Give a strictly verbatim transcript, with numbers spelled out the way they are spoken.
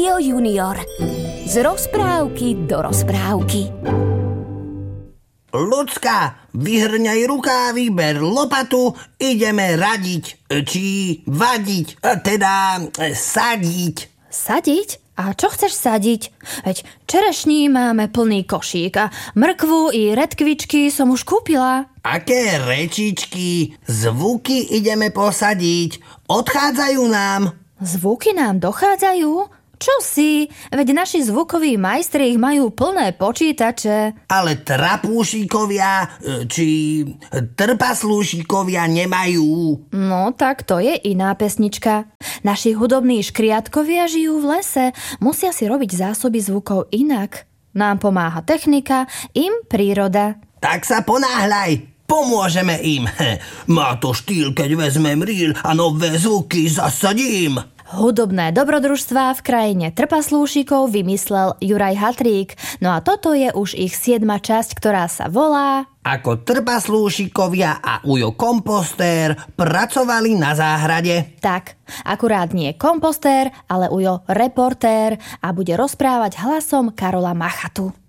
Rádio Junior. Z rozprávky do rozprávky. Ľudská, vyhrňaj rukávy, ber lopatu, ideme radiť, či vadiť, teda sadiť. Sadiť? A čo chceš sadiť? Veď čerešní máme plný košík a mrkvu i redkvičky som už kúpila. Aké rečičky, zvuky ideme posadiť, odchádzajú nám. Zvuky nám dochádzajú? Čo si? Veď naši zvukoví majstri ich majú plné počítače. Ale trapúšikovia, či trpaslúšikovia nemajú. No, tak to je iná pesnička. Naši hudobní škriatkovia žijú v lese, musia si robiť zásoby zvukov inak. Nám pomáha technika, im príroda. Tak sa ponáhľaj, pomôžeme im. Má to štýl, keď vezmem rýl a nové zvuky zasadím. Hudobné dobrodružstvá v krajine trpaslúšikov vymyslel Juraj Hatrík. No a toto je už ich siedma časť, ktorá sa volá Ako trpaslúšikovia a Ujo kompostér pracovali na záhrade. Tak, akurát nie kompostér, ale Ujo reportér a bude rozprávať hlasom Karola Machatu.